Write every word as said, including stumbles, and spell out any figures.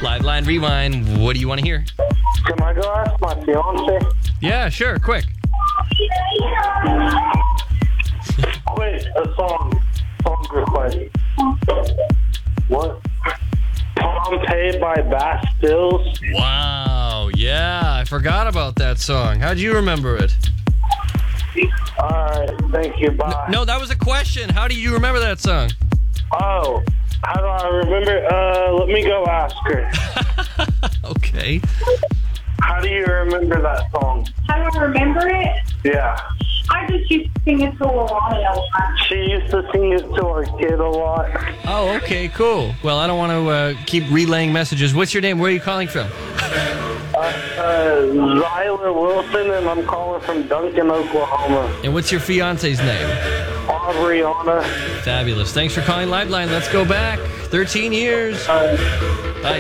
Live Line Rewind. What do you want to hear? Can I go ask my fiance? Yeah, sure. Quick. Wait, a song. Song request. What? Pompeii by Bastilles. Wow. Yeah, I forgot about that song. How'd you remember it? Alright, thank you. Bye. No, that was a question. How do you remember that song? Oh, how do I remember? Uh, let me go ask her. Okay. How do you remember that song? How do I remember it? Yeah. I just used to sing it to Alana a lot. She used to sing it to our kid a lot. Oh, okay, cool. Well, I don't want to uh, keep relaying messages. What's your name? Where are you calling from? Uh, uh, Zyler Wilson, and I'm calling from Duncan, Oklahoma. And what's your fiance's name? Aubriana. Fabulous. Thanks for calling Liveline. Let's go back thirteen years. Uh, Bye.